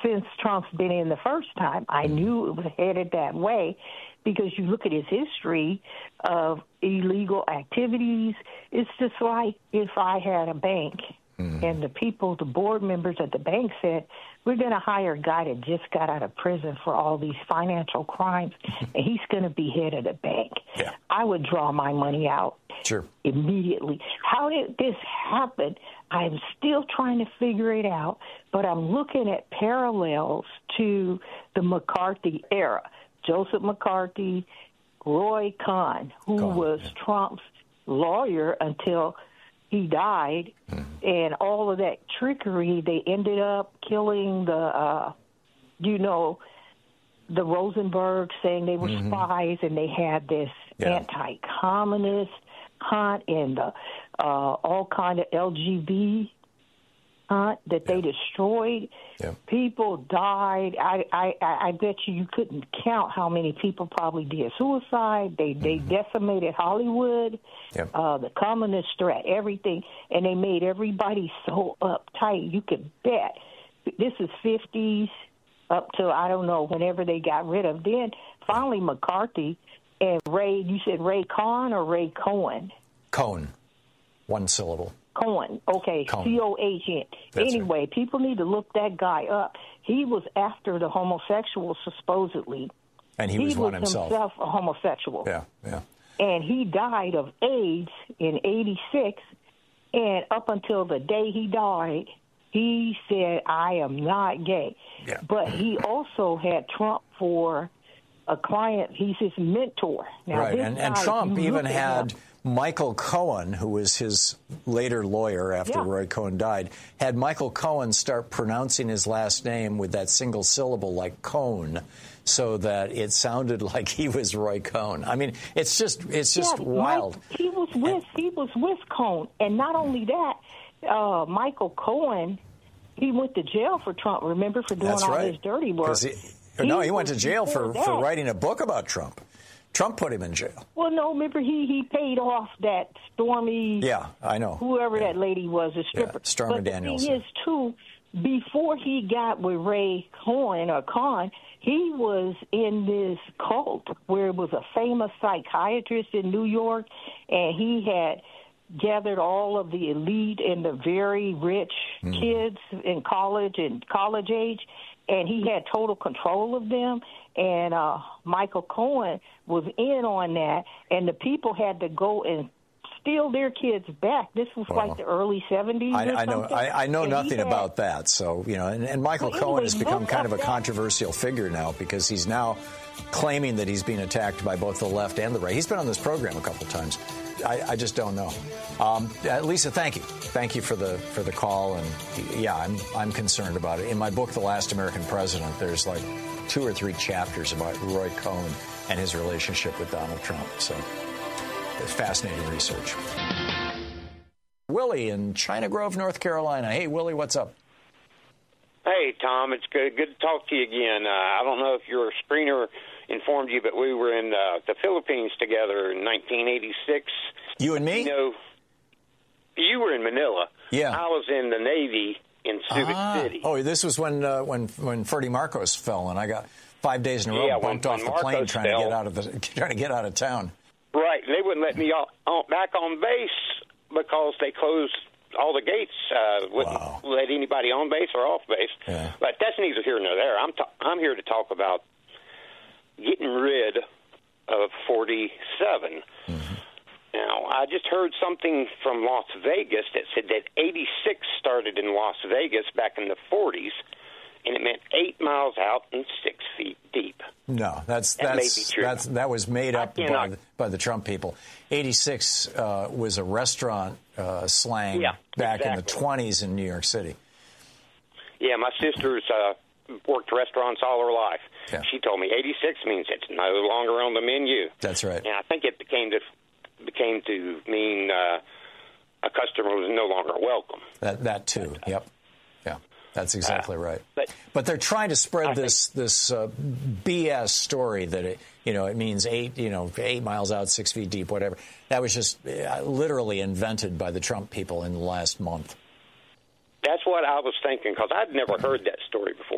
since Trump's been in the first time. I knew it was headed that way because you look at his history of illegal activities. It's just like if I had a bank and the board members at the bank said, we're going to hire a guy that just got out of prison for all these financial crimes, and he's going to be head of the bank. Yeah. I would draw my money out immediately. How did this happen? I'm still trying to figure it out, but I'm looking at parallels to the McCarthy era. Joseph McCarthy, Roy Cohn, who was Trump's lawyer until he died, and all of that trickery, they ended up killing the Rosenberg, saying they were spies, and they had this anti-communist hunt and all kind of LGBT hunt that they destroyed. Yeah. People died. I bet you couldn't count how many people probably did suicide. They decimated Hollywood, the communist threat, everything, and they made everybody so uptight. You could bet. This is 50s up to, I don't know, whenever they got rid of. Then finally McCarthy and Ray, you said Ray Cohn or Ray Cohen? Cohn, one syllable. Cohen, okay, Cohen. Anyway, right. People need to look that guy up. He was after the homosexuals, supposedly. And he was one himself. Himself a homosexual. Yeah. And he died of AIDS in 86, and up until the day he died, he said, I am not gay. Yeah. But he also had Trump for a client. He's his mentor. Now, right, and Trump even had Michael Cohen, who was his later lawyer after Roy Cohn died, had Michael Cohen start pronouncing his last name with that single syllable like Cohn, so that it sounded like he was Roy Cohn. I mean, it's just wild. He was with Cohn, and not only that, Michael Cohen, he went to jail for Trump. Remember, for doing all his dirty work. He went to jail for writing a book about Trump. Trump put him in jail. Well, no, remember he paid off that Stormy. Yeah, I know. Whoever that lady was, a stripper. Yeah, Stormy Daniels. But the thing is, too, before he got with Ray Cohen or Cohn, he was in this cult where it was a famous psychiatrist in New York, and he had gathered all of the elite and the very rich kids in college and college age, and he had total control of them. And Michael Cohen was in on that, and the people had to go and steal their kids back. This was like the early 70s I know nothing about that. So, and Michael Cohen has become kind of a controversial figure now because he's now claiming that he's being attacked by both the left and the right. He's been on this program a couple of times. I just don't know. Lisa, thank you. Thank you for the call. And yeah, I'm concerned about it. In my book, The Last American President, there's like 2 or 3 chapters about Roy Cohn and his relationship with Donald Trump. So it's fascinating research. Willie in China Grove, North Carolina. Hey, Willie, what's up? Hey, Tom. It's good to talk to you again. I don't know if your screener informed you, but we were in the Philippines together in 1986. You and me? You were in Manila. Yeah. I was in the Navy in Subic City. Oh, this was when Ferdy Marcos fell, and I got 5 days in a row bumped off the plane trying to get out of town. Right. They wouldn't let me back on base because they closed all the gates. Wouldn't let anybody on base or off base. Yeah. But that's neither here nor there. I'm here to talk about getting rid of 47. Mm-hmm. Now, I just heard something from Las Vegas that said that 86 started in Las Vegas back in the 40s, and it meant 8 miles out and 6 feet deep. No, that was made up by the Trump people. 86 was a restaurant slang back in the 20s in New York City. Yeah, my sister's worked restaurants all her life. Yeah. She told me 86 means it's no longer on the menu. That's right. And I think it became to mean a customer was no longer welcome. That too. Yep. Yeah. That's exactly right. But they're trying to spread this BS story that it means 8 miles out, 6 feet deep, whatever. That was just literally invented by the Trump people in the last month. That's what I was thinking, because I'd never heard that story before.